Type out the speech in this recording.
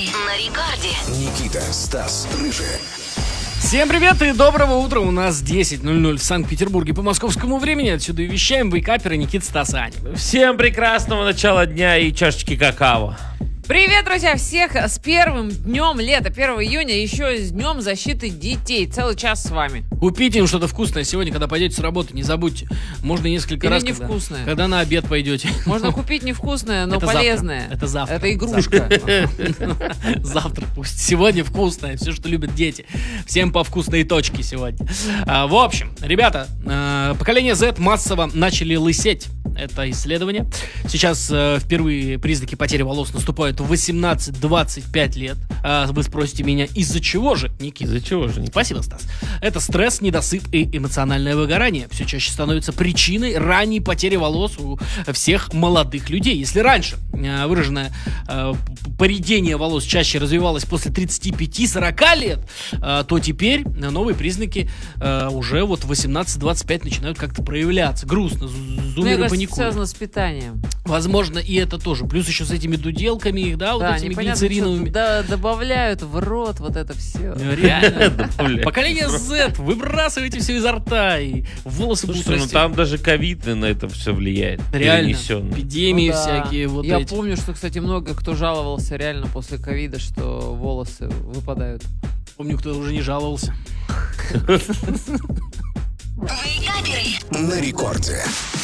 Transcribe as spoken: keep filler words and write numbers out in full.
на рекорде. Никита, Стас, Рыжий. Всем привет и доброго утра. У нас десять ноль ноль в Санкт-Петербурге по московскому времени. Отсюда и вещаем вейкаперы Никита, Стас и Аня. Всем прекрасного начала дня и чашечки какао. Привет, друзья! Всех с первым днем лета, первого июня, еще с днем защиты детей. Целый час с вами. Купите им что-то вкусное сегодня, когда пойдете с работы, не забудьте. Можно несколько Или раз, невкусное. Когда, когда на обед пойдете. Можно купить невкусное, но Это полезное. завтра. Это завтра. Это игрушка. Завтра пусть. Сегодня вкусное, все, что любят дети. Всем по вкусной точке сегодня. А, в общем, ребята, а, поколение Z массово начали лысеть. Это исследование. Сейчас а, впервые признаки потери волос наступают в восемнадцать-двадцать пять лет. А, вы спросите меня, из-за чего же, Никита? Из-за чего же, Никита? Спасибо, Стас. Это стресс, недосып и эмоциональное выгорание. Все чаще становится причиной ранней потери волос у всех молодых людей. Если раньше э, выраженное э, поредение волос чаще развивалось после тридцати пяти-сорока лет, э, то теперь новые признаки э, уже вот в восемнадцать-двадцать пять начинают как-то проявляться. Грустно, зумеры Мне кажется, паникуют. связано с питанием. Возможно, и это тоже. Плюс еще с этими дуделками, их, да, вот Да, этими непонятно, глицериновыми. что да, добавляют в рот вот это все. Реально. Поколение Z, выбрасывайте все изо рта, и волосы будут Слушай, ну расти. там даже ковид на это все влияет. Реально, Перенесенный. эпидемии Ну да. всякие вот Я эти. помню, что, кстати, много кто жаловался реально после ковида, что волосы выпадают. Помню, кто уже не жаловался. Вейкаперы. На рекорде.